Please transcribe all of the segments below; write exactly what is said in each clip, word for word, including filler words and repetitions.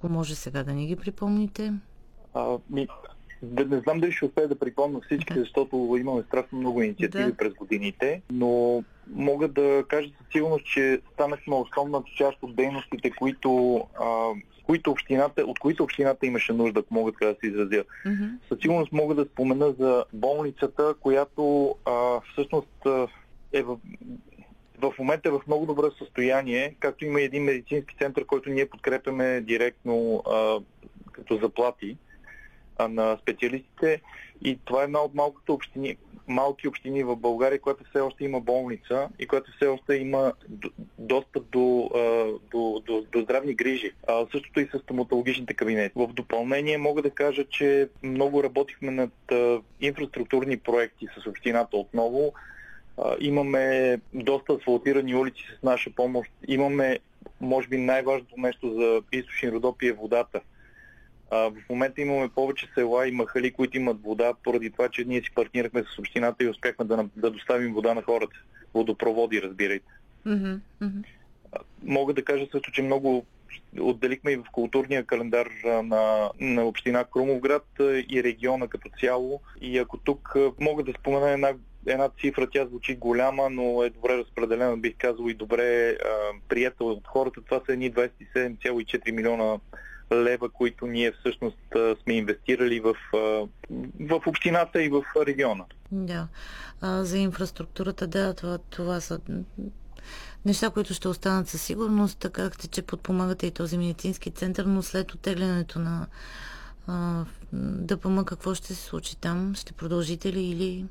Ако може сега да ни ги припомните. А, ми, да, не знам дали ще успея да припомня всички, да. Защото имаме страшно много инициативи да. през годините, но мога да кажа със сигурност, че станахме основна част от дейностите, които, а, които общината, от които общината имаше нужда, ако мога така да се изразя. Mm-hmm. Със сигурност мога да спомена за болницата, която а, всъщност е в В момента е в много добро състояние, както има един медицински център, който ние подкрепяме директно а, като заплати а, на специалистите. И това е една от малките общини, малки общини в България, която все още има болница и която все още има достъп до, а, до, до, до здравни грижи. А, същото и с стоматологичните кабинети. В допълнение мога да кажа, че много работихме над а, инфраструктурни проекти с общината отново. Uh, имаме доста асфалтирани улици с наша помощ. Имаме, може би, най-важното нещо за Източни Родопи е водата. Uh, в момента имаме повече села и махали, които имат вода, поради това, че ние си партнирахме с общината и успяхме да, да доставим вода на хората. Водопроводи, разбирайте. Mm-hmm. Mm-hmm. Uh, мога да кажа също, че много отделихме и в културния календар на, на община Крумовград и региона като цяло. И ако тук мога да спомена една Една цифра, тя звучи голяма, но е добре разпределена, бих казал, и добре а, приета от хората. Това са едни двадесет и седем цяло и четири милиона лева, които ние всъщност а, сме инвестирали в, а, в общината и в региона. Да. А, за инфраструктурата, да, това, това са неща, които ще останат със сигурност. Казахте, че подпомагате и този медицински център, но след оттеглянето на а, ДПМ, какво ще се случи там? Ще продължите ли или...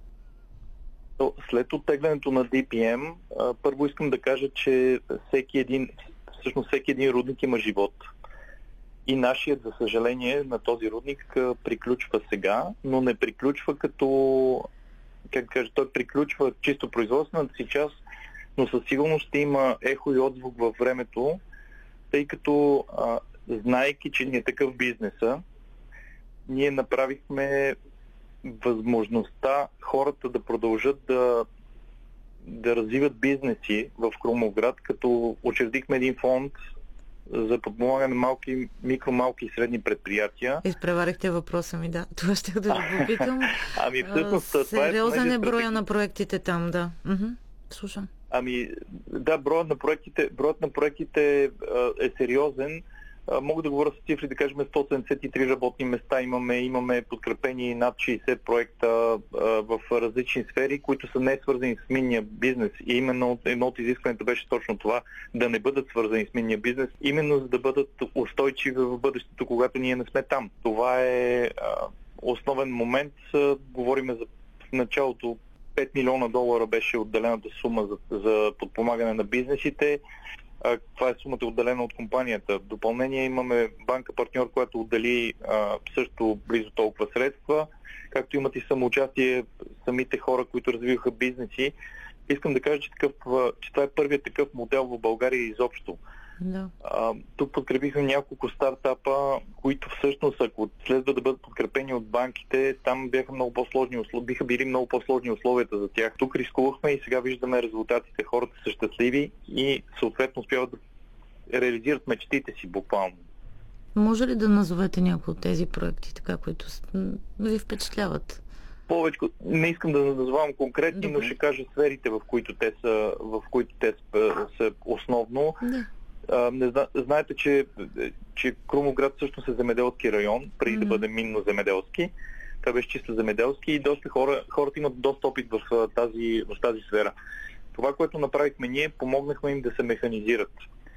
След оттеглянето на Ди Пи Ем, първо искам да кажа, че всеки един, всъщност всеки един рудник има живот. И нашият, за съжаление, на този рудник приключва сега, но не приключва като, как кажа, той приключва чисто производствената си част, но със сигурност ще има ехо и отзвук във времето, тъй като, а, знаейки, че ни е такъв бизнеса, ние направихме възможността хората да продължат да, да развиват бизнеси в Крумовград, като учредихме един фонд за подпомагане на малки, микро, малки и средни предприятия. Изпреварихте въпроса ми, да. Това ще да ви попитам. Ами всъщност това е... Сериозен е броя на проектите там, да. Уху. Слушам. Ами да, броят на проектите, броят на проектите е сериозен. Мога да говоря с цифри, да кажем сто седемдесет и три работни места имаме, имаме подкрепени над шейсет проекта а, в различни сфери, които са не свързани с минния бизнес. И именно едно от изискването беше точно това, да не бъдат свързани с минния бизнес, именно за да бъдат устойчиви в бъдещето, когато ние не сме там. Това е а, основен момент. А, говориме за в началото пет милиона долара беше отделената сума за, за подпомагане на бизнесите. Това е сумата отделена от компанията. В допълнение имаме банка партньор, която отдели а, също близо толкова средства, както имат и самоучастие самите хора, които развиваха бизнеси. Искам да кажа, че, такъв, че това е първият такъв модел в България изобщо. Да. А, тук подкрепихме няколко стартапа, които всъщност, ако следва да бъдат подкрепени от банките, там бяха много по-сложни условия, биха били много по-сложни условията за тях. Тук рискувахме и сега виждаме резултатите. Хората са щастливи и съответно успяват да реализират мечтите си буквално. Може ли да назовете някои от тези проекти, така, които ви впечатляват? Повече, не искам да назовавам конкретни, Добре. но ще кажа сферите, в които те са, в които те са, са основно. Да. А, не зна, знаете, че, че Крумовград всъщност е земеделски район, преди mm-hmm. да бъде минно-земеделски. Това беше чисто земеделски и доста хора, хората имат доста опит в тази, в тази сфера. Това, което направихме ние, помогнахме им да се механизират.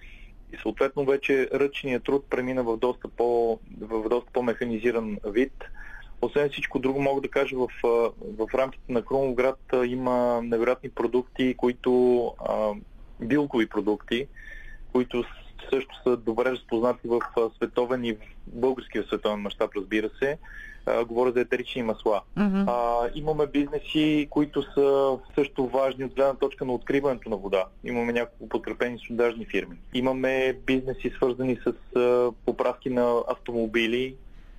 И съответно вече ръчният труд премина в доста, по, в доста по-механизиран вид. Освен всичко друго, мога да кажа, в, в рамките на Крумовград има невероятни продукти, които а, билкови продукти, които също са добре разпознати в световен и в българския световен мащаб, разбира се. А, говоря за етерични масла. Mm-hmm. А, имаме бизнеси, които са също важни от гледна точка на откриването на вода. Имаме няколко подкрепени сондажни фирми. Имаме бизнеси, свързани с а, поправки на автомобили.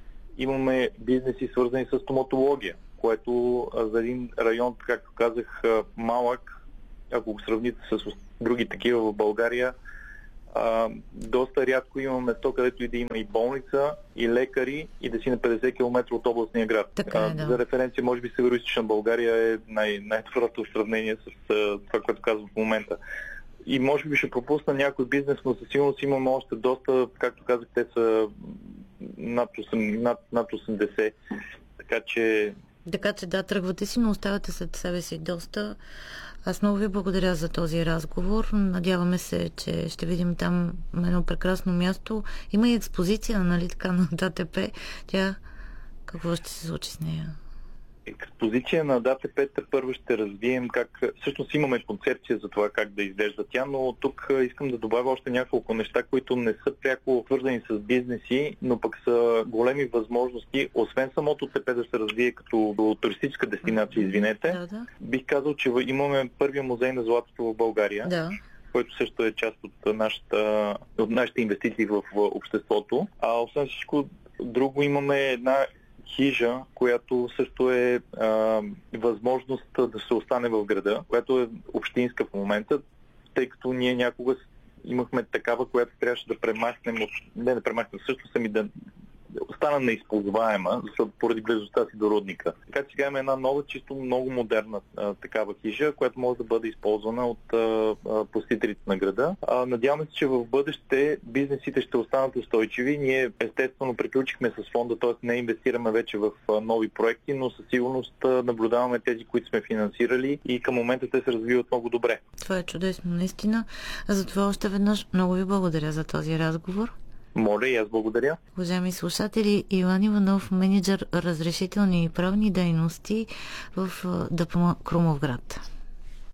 Имаме бизнеси, свързани с стоматология, което а, за един район, както казах, а, малък, ако го сравните с други такива в България, А, доста рядко има место, където и да има и болница, и лекари, и да си на петдесет километра от областния град. Така е, да. За референция, може би Североизточна България е най- най-доброто сравнение с а, това, което казвам в момента. И може би ще пропусна някой бизнес, но със сигурност имаме още доста, както казах, те са над, осем, над, над осемдесет. Така че... Така че да, тръгвате си, но оставате след себе си доста. Аз много ви благодаря за този разговор. Надяваме се, че ще видим там едно прекрасно място. Има и експозиция, нали така, на ДАТП. Тя, какво ще се случи с нея? Експозиция на ДАТП първо ще развием как... Всъщност имаме концепция за това как да изглежда тя, но тук искам да добавя още няколко неща, които не са пряко свързани с бизнеси, но пък са големи възможности. Освен самото ТП да се развие като туристическа дестинация, извинете, Да, да. бих казал, че имаме първия музей на златото в България. Да. Който също е част от нашата, от нашите инвестиции в обществото. А освен всичко друго имаме една хижа, която също е а, възможност да се остане в града, която е общинска в момента, тъй като ние някога имахме такава, която трябваше да премахнем, от... не да премахнем, също сами да остана неизползваема, защото поради близостта си до рудника. Така че сега имаме една нова, чисто много модерна а, такава хижа, която може да бъде използвана от а, а, посетителите на града. А, надяваме се, че в бъдеще бизнесите ще останат устойчиви. Ние естествено приключихме с фонда, т.е. не инвестираме вече в а, нови проекти, но със сигурност а, наблюдаваме тези, които сме финансирали и към момента те се развиват много добре. Това е чудесно, наистина. Затова още веднъж много ви благодаря за този разговор. Моля, и аз благодаря. Уважаеми слушатели, Иван Иванов, мениджър разрешителни и правни дейности в ДАП Крумовград.